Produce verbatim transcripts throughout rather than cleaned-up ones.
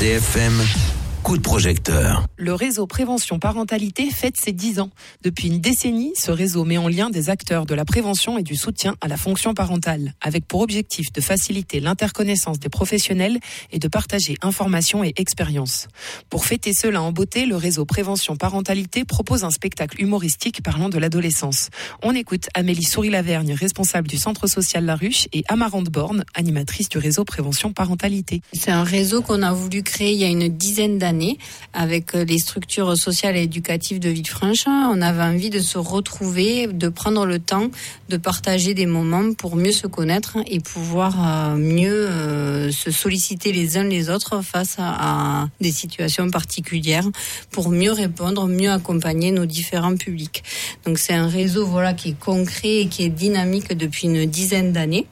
C F M, coup de projecteur. Le réseau Prévention Parentalité fête ses dix ans. Depuis une décennie, ce réseau met en lien des acteurs de la prévention et du soutien à la fonction parentale, avec pour objectif de faciliter l'interconnaissance des professionnels et de partager informations et expériences. Pour fêter cela en beauté, le réseau Prévention Parentalité propose un spectacle humoristique parlant de l'adolescence. On écoute Amélie Souris-Lavergne, responsable du Centre social La Ruche, et Amarante Borne, animatrice du réseau Prévention Parentalité. C'est un réseau qu'on a voulu créer il y a une dizaine d'années avec les structures sociales et éducatives de Villefranche. On avait envie de se retrouver, de prendre le temps de partager des moments pour mieux se connaître et pouvoir mieux se solliciter les uns les autres face à des situations particulières pour mieux répondre, mieux accompagner nos différents publics. Donc c'est un réseau voilà qui est concret et qui est dynamique depuis une dizaine d'années.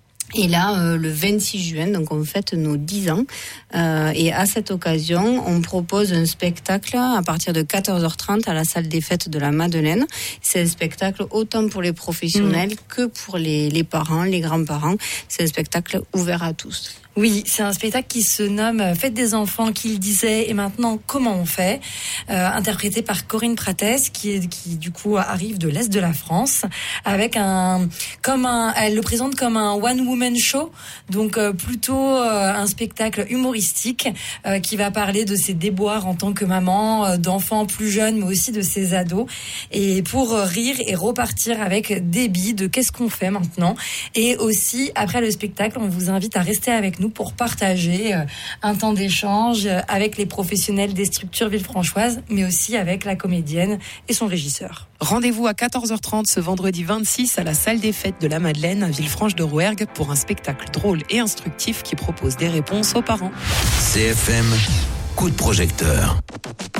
Et là, euh, le vingt-six juin, donc on fête nos dix ans. Euh, et à cette occasion, on propose un spectacle à partir de quatorze heures trente à la salle des fêtes de la Madeleine. C'est un spectacle autant pour les professionnels mmh. que pour les, les parents, les grands-parents. C'est un spectacle ouvert à tous. Oui, c'est un spectacle qui se nomme Fête des enfants, qu'il disait, et maintenant comment on fait, euh, interprété par Corinne Prates, qui est, qui du coup arrive de l'est de la France, avec un, comme un, elle le présente comme un one woman show, donc euh, plutôt euh, un spectacle humoristique euh, qui va parler de ses déboires en tant que maman, euh, d'enfants plus jeunes, mais aussi de ses ados, et pour euh, rire et repartir avec des billes de qu'est-ce qu'on fait maintenant, et aussi après le spectacle, on vous invite à rester avec nous pour partager un temps d'échange avec les professionnels des structures villefranchoises, mais aussi avec la comédienne et son régisseur. Rendez-vous à quatorze heures trente ce vendredi vingt-six à la salle des fêtes de la Madeleine à Villefranche-de-Rouergue pour un spectacle drôle et instructif qui propose des réponses aux parents. C F M, coup de projecteur.